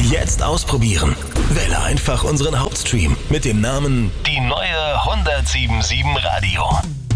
Jetzt ausprobieren. Wähle einfach unseren Hauptstream mit dem Namen Die neue 107.7 Radio.